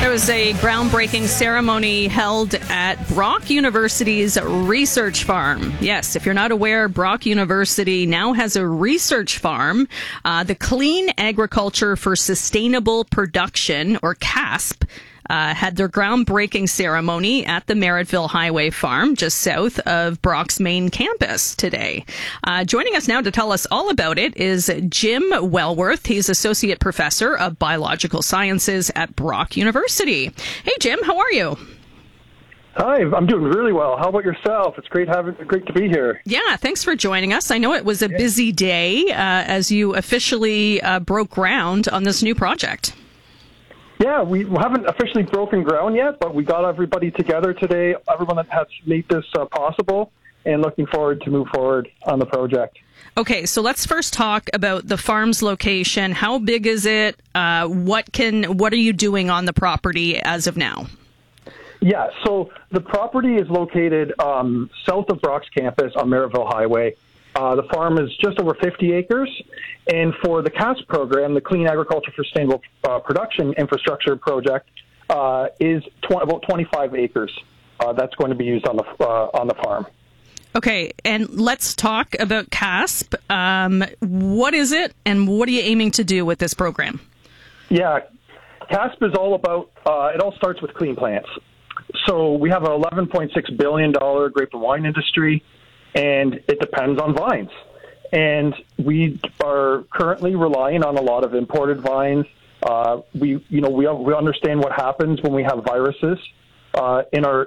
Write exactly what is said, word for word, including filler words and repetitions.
There was a groundbreaking ceremony held at Brock University's research farm. Yes, if you're not aware, Brock University now has a research farm, uh, the Clean Agriculture for Sustainable Production, or CASP. Uh, had their groundbreaking ceremony at the Merrittville Highway Farm, just south of Brock's main campus today. Uh, joining us now to tell us all about it is Jim Wellworth. He's Associate Professor of Biological Sciences at Brock University. Hey, Jim, how are you? Hi, I'm doing really well. How about yourself? It's great having, great to be here. Yeah, thanks for joining us. I know it was a busy day uh, as you officially uh, broke ground on this new project. Yeah, we haven't officially broken ground yet, but we got everybody together today, everyone that has made this uh, possible, and looking forward to move forward on the project. Okay, so let's first talk about the farm's location. How big is it? Uh, what can what are you doing on the property as of now? Yeah, so the property is located um, south of Brock's campus on Merrittville Highway. Uh, the farm is just over fifty acres, and for the CASP program, the Clean Agriculture for Sustainable uh, Production Infrastructure Project, uh, is tw- about twenty-five acres. Uh, that's going to be used on the uh, on the farm. Okay, and let's talk about CASP. Um, what is it, and what are you aiming to do with this program? Yeah, CASP is all about. Uh, it all starts with clean plants. So we have an eleven point six billion dollars grape and wine industry, and it depends on vines. And we are currently relying on a lot of imported vines. Uh, we, you know, we we understand what happens when we have viruses uh, in our